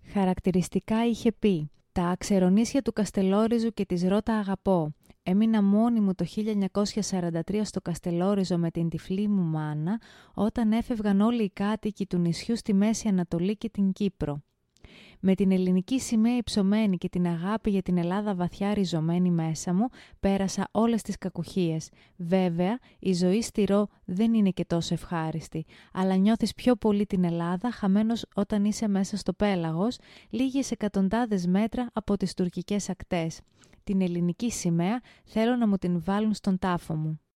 Χαρακτηριστικά είχε πει «Τα ξερονήσια του Καστελόριζου και της Ρώτα αγαπώ. Έμεινα μόνη μου το 1943 στο Καστελόριζο με την τυφλή μου μάνα, όταν έφευγαν όλοι οι κάτοικοι του νησιού στη Μέση Ανατολή και την Κύπρο. Με την ελληνική σημαία υψωμένη και την αγάπη για την Ελλάδα βαθιά ριζωμένη μέσα μου, πέρασα όλες τις κακουχίες. Βέβαια, η ζωή στη Ρο δεν είναι και τόσο ευχάριστη, αλλά νιώθεις πιο πολύ την Ελλάδα χαμένος όταν είσαι μέσα στο πέλαγος, λίγες εκατοντάδες μέτρα από τις τουρκικές ακτές. Την ελληνική σημαία θέλω να μου την βάλουν στον τάφο μου».